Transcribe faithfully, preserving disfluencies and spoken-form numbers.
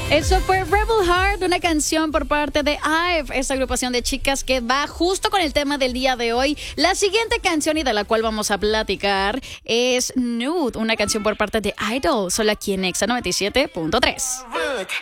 Eso fue Rebel Heart, una canción por parte de IVE, esta agrupación de chicas que va justo con el tema del día de hoy. La siguiente canción y de la cual vamos a platicar es Nude, una canción por parte de Idol, solo aquí en Exa noventa y siete punto tres.